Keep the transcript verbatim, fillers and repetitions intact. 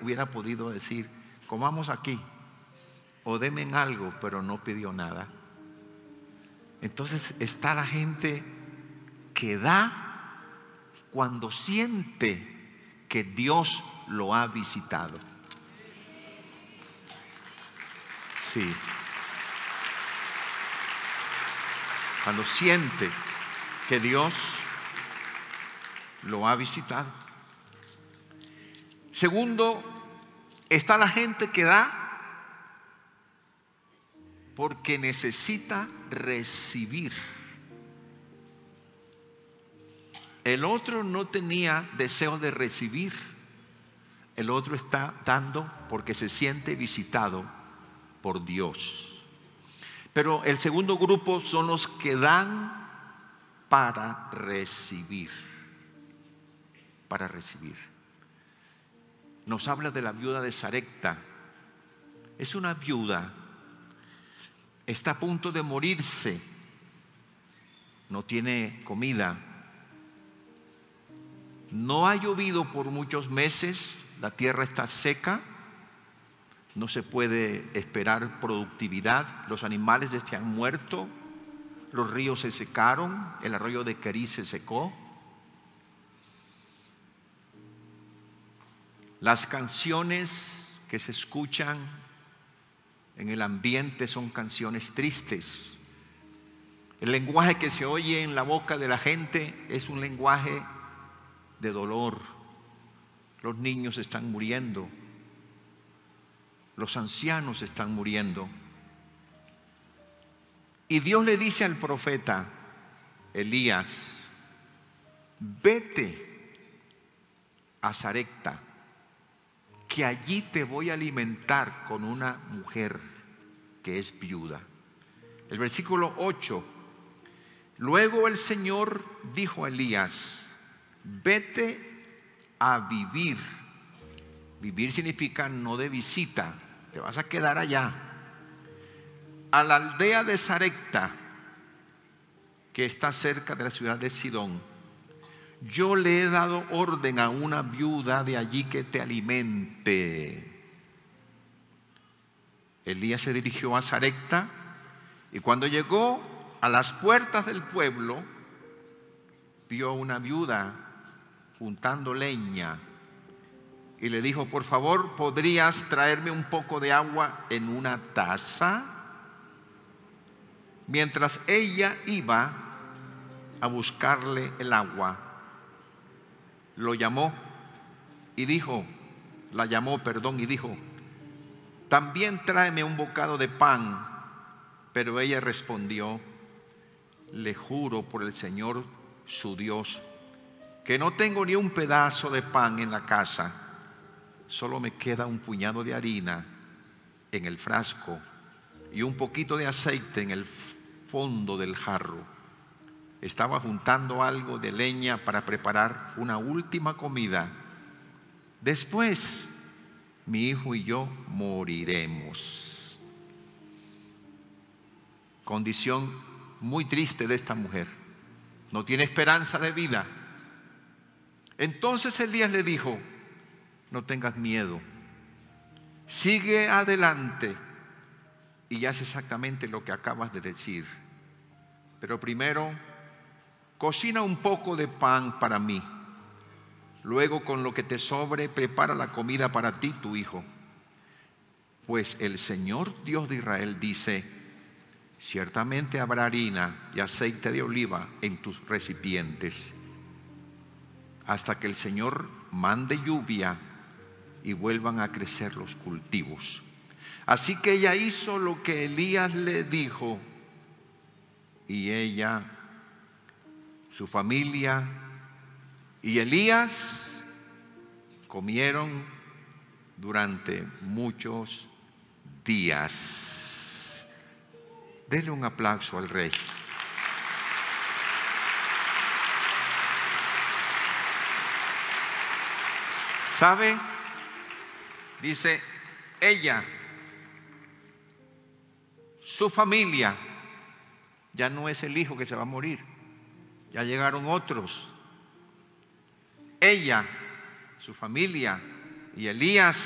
hubiera podido decir: comamos aquí o denme algo, pero no pidió nada. Entonces está la gente que da cuando siente que Dios lo ha visitado. Sí. Cuando siente que Dios lo ha visitado. Segundo, está la gente que da porque necesita recibir. El otro no tenía deseo de recibir. El otro está dando porque se siente visitado por Dios. Pero el segundo grupo son los que dan para recibir. Para recibir. Nos habla de la viuda de Sarepta. Es una viuda. Está a punto de morirse. No tiene comida. No ha llovido por muchos meses. La tierra está seca. No se puede esperar productividad. Los animales ya se han muerto. Los ríos se secaron. El arroyo de Querís se secó. Las canciones que se escuchan en el ambiente son canciones tristes. El lenguaje que se oye en la boca de la gente es un lenguaje de dolor. Los niños están muriendo. Los ancianos están muriendo. Y Dios le dice al profeta Elías: vete a Sarepta, que allí te voy a alimentar con una mujer que es viuda. El versículo ocho. Luego el Señor dijo a Elías: vete a vivir. Vivir significa no de visita. Te vas a quedar allá, a la aldea de Sarepta, que está cerca de la ciudad de Sidón. Yo le he dado orden a una viuda de allí que te alimente. Elías se dirigió a Sarepta, y cuando llegó a las puertas del pueblo, vio a una viuda juntando leña. Y le dijo: por favor, ¿podrías traerme un poco de agua en una taza? Mientras ella iba a buscarle el agua, lo llamó y dijo, la llamó, perdón, y dijo: también tráeme un bocado de pan. Pero ella respondió: le juro por el Señor su Dios que no tengo ni un pedazo de pan en la casa. Solo me queda un puñado de harina en el frasco y un poquito de aceite en el fondo del jarro. Estaba juntando algo de leña para preparar una última comida. Después, mi hijo y yo moriremos. Condición muy triste de esta mujer. No tiene esperanza de vida. Entonces Elías le dijo: no tengas miedo, sigue adelante y haz exactamente lo que acabas de decir. Pero primero, cocina un poco de pan para mí. Luego, con lo que te sobre, prepara la comida para ti y tu hijo. Pues el Señor Dios de Israel dice: ciertamente habrá harina y aceite de oliva en tus recipientes, hasta que el Señor mande lluvia y vuelvan a crecer los cultivos. Así que ella hizo lo que Elías le dijo, y ella, su familia y Elías comieron durante muchos días. Denle un aplauso al rey. ¿Sabe? Dice ella, su familia, ya no es el hijo que se va a morir, ya llegaron otros. Ella, su familia y Elías